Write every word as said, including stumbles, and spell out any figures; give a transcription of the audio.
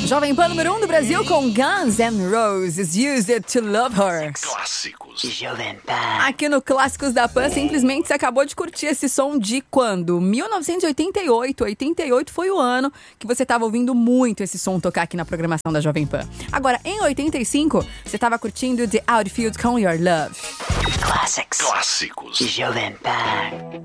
Jovem Pan número um do Brasil com Guns N' Roses, Use It to Love Her. Clássicos. Jovem Pan. Aqui no Clássicos da Pan, simplesmente você acabou de curtir esse som de quando? mil novecentos e oitenta e oito. oitenta e oito foi o ano que você estava ouvindo muito esse som tocar aqui na programação da Jovem Pan. Agora, em oitenta e cinco, você estava curtindo The Outfield com Your Love. Clássicos. Clássicos. Jovem Pan.